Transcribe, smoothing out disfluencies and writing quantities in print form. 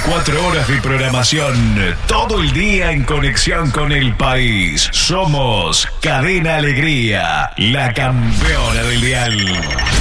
24 horas de programación, todo el día en conexión con el país. Somos Cadena Alegría, la campeona del dial.